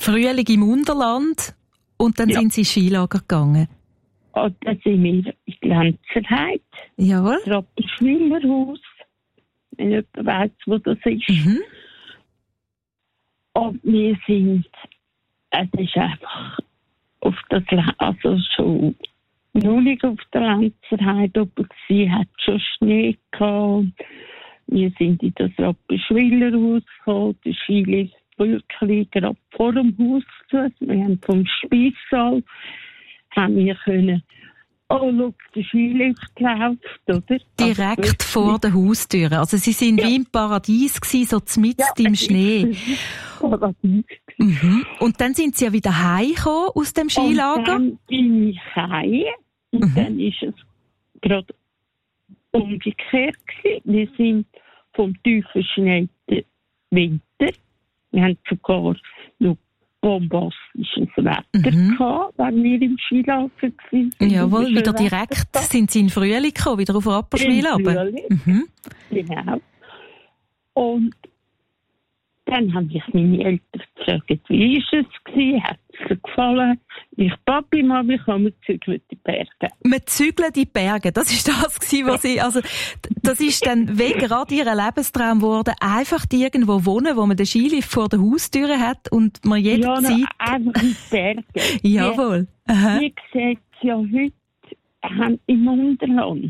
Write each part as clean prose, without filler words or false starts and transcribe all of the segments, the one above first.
Frühling im Unterland und dann sind Sie ins Skilager gegangen. Und dann sind wir in Glänzerheide. Jawohl. Das Rapperswiller-Haus. Wenn jemand weiss, wo das ist. Mhm. Und wir sind, es ist einfach auf das, also schon noch nicht auf der Lenzerheide oben gewesen, hat schon Schnee gehabt. Wir sind in das Rapperswiller-Haus gekommen, der Skilift wirklich gerade vor dem Haus zu. Wir haben vom Speissaal können, schau, der Skilift läuft, oder? Direkt vor der Haustür. Also Sie sind wie im Paradies gewesen, so mitten im Schnee. Paradies. Mhm. Und dann sind Sie ja wieder heimgekommen aus dem Skilager? Und dann bin ich heim. Und dann ist es gerade umgekehrt gewesen. Wir sind vom tiefen Schnee Winter. Wir haben sogar noch bombastisches Wetter gehabt, wenn wir im Skilager waren. Jawohl, wieder direkt sind Sie in Frühling gekommen, wieder auf Rapperswil runter. Genau. Und dann haben mich meine Eltern gefragt, wie ist es gewesen, hat es dir gefallen? Ich, Papi, Mami, komm, wir zügeln die Berge. Wir zügeln die Berge, das ist das gewesen, was Sie, also, das ist dann wie gerade Ihr Lebenstraum geworden, einfach irgendwo wohnen, wo man den Skilift vor der Haustür hat und man jederzeit... Ja, einfach in die Berge. Jawohl. Wie sieht es ja heute im Unterland.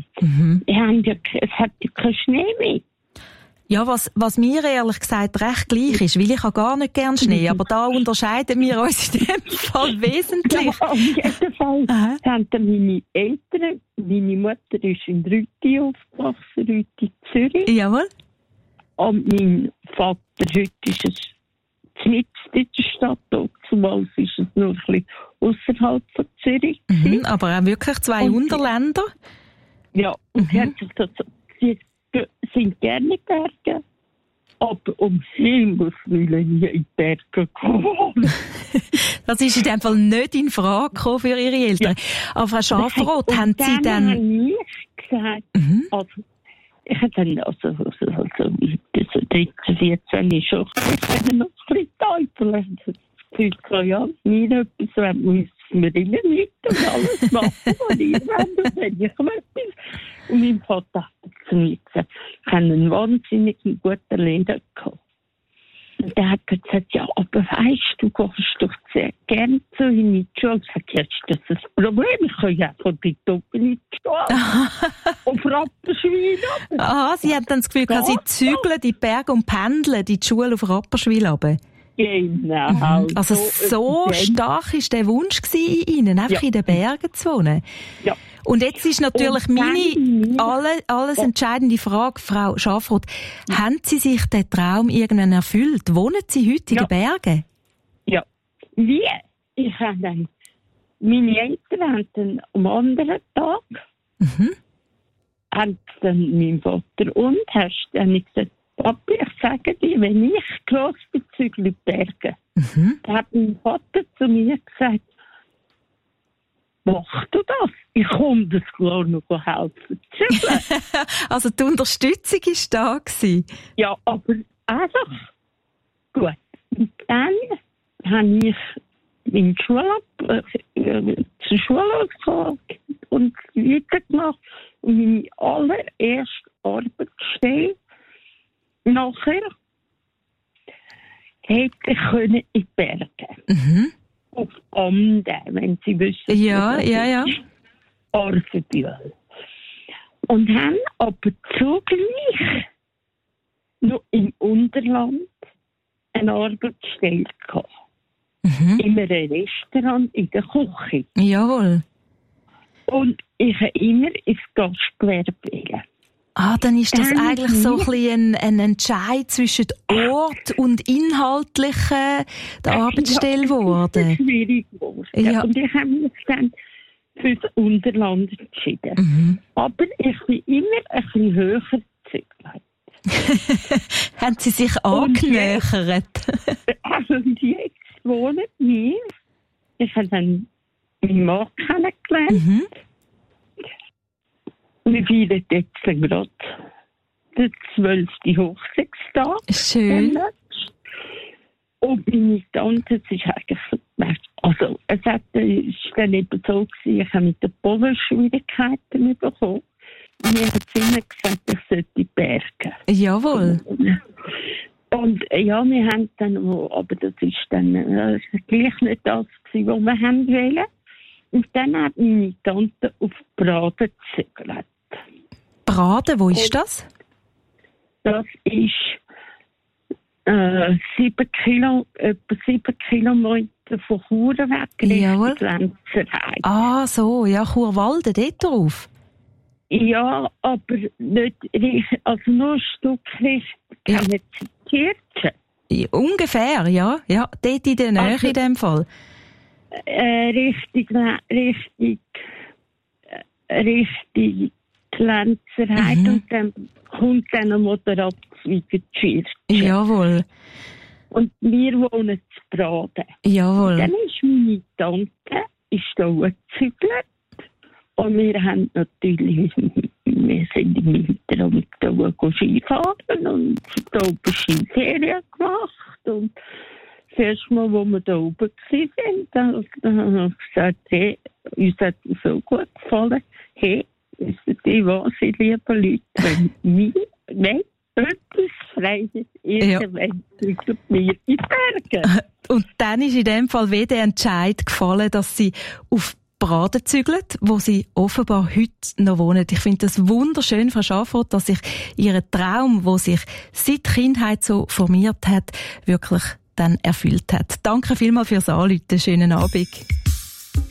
Es hat ja keinen Schnee mehr. Ja, was mir ehrlich gesagt recht gleich ist, weil ich habe gar nicht gern Schnee, aber da unterscheiden wir uns in dem Fall wesentlich. Ja, auf jeden Fall haben meine Eltern, meine Mutter ist in Rüti aufgewachsen, Rüti Zürich. Jawohl. Und mein Vater, heute ist es mitten in der Stadt, zumal ist es nur ein bisschen ausserhalb von Zürich. Aber auch wirklich zwei Unterländer. Ja, und sie sind gerne Berge, aber um Himmels Willen nie in die Berge gekommen. Das ist in dem Fall nicht in Frage gekommen für Ihre Eltern. Ja. Aber Frau Schafroth, haben Sie dann... habe ich gesagt, also, ich habe dann, also 13, 14 ist schon noch ein bisschen Teufel. Ich habe ja, mir etwas, müssen wir immer mit und alles machen, was ihr wollt, wenn ich etwas. Und mein Vater hat zu mir gesagt, ich habe einen wahnsinnig guten Lehrer gehabt. Und der hat gesagt, ja, aber weisst du, gehst doch sehr gerne zu ihm in die Schule. Ich sage, jetzt ist das ein Problem, ich kann ja von dort oben in die Schule. Und Rapperswil runter. Aha, Sie haben dann das Gefühl, Sie zügeln die Berge und pendeln die Schule auf Rapperswil runter. Genau. Also so stark war der Wunsch in Ihnen, einfach in den Bergen zu wohnen. Ja. Und jetzt ist natürlich meine alles entscheidende Frage, Frau Schafroth. Haben Sie sich den Traum irgendwann erfüllt? Wohnen Sie heute in den Bergen? Ja. Wie? Ich habe dann, meine Eltern haben dann am anderen Tag, haben dann mein Vater und hast dann gesagt, Papi, ich sage dir, wenn ich gross bin, zügle die Berge. Da hat mein Vater zu mir gesagt, mach du das? Ich komme das klar noch helfen zügeln. Also die Unterstützung war da. Ja, aber einfach gut. Und dann habe ich meine Schule zur Schule gegangen und weitergemacht. Und meine allererste Arbeitsstelle nachher hätte ich können in die Berge. Auf Amden, wenn Sie wissen. Ja. Orfenbühl. Und haben aber zugleich noch im Unterland eine Arbeitsstelle gehabt. In einem Restaurant, in der Küche. Jawohl. Und ich habe immer ins Gastgewerbe wählen. Dann ist das eigentlich so ein bisschen ein Entscheid zwischen Ort und Inhaltlichen der Arbeitsstelle geworden. Das ist schwierig geworden. Ja. Und ich habe mich dann für das Unterland entschieden. Aber ich bin immer ein bisschen höher gezügelt. Haben Sie sich angenähert? Also jetzt wohnen wir. Ich habe dann meinen Mann kennengelernt. Wir feiern jetzt gerade den 12. Hochzeitstag. Schön. Und meine Tante, es ist eigentlich, also, es war dann eben so gewesen, ich habe mit den Bodenschwierigkeiten bekommen. Mir hat es immer gesagt, ich sollte bergen. Jawohl. Und ja, wir haben dann, aber das ist dann gleich nicht das gewesen, was wir haben wollen. Und dann hat meine Tante auf Braden gezögert. Braden, wo ist das? Das ist etwa 7 Kilometer von Chur weg, Richtung Lenzerheide. Ah, so, ja, Churwalden, dort drauf. Ja, aber nicht richtig, also nur ein Stück Richtung Kirche. Ungefähr, ja, dort in der Nähe also, in dem Fall. Richtung Lenzerheide und dann kommt dann ein Motorradzweig in die Kirche. Jawohl. Und wir wohnen zu Braden. Jawohl. Dann ist meine Tante da gezügelt. Und wir haben natürlich, wir sind im Winter und da Skifahren und da oben Skiferien gemacht. Und das erste Mal, wo wir da oben waren, dann habe ich gesagt, hey, uns hat es so gut gefallen. Hey, wissen Sie was, ihr lieben Leute, wenn etwas Freies irgendwann zügelt mir in die Berge. Und dann ist in dem Fall wieder der Entscheid gefallen, dass Sie auf Braden zügelt, wo sie offenbar heute noch wohnen. Ich finde das wunderschön, Frau Schafroth, dass sich Ihr Traum, wo sich seit Kindheit so formiert hat, wirklich dann erfüllt hat. Danke vielmals fürs Anrufen. Schönen Abend.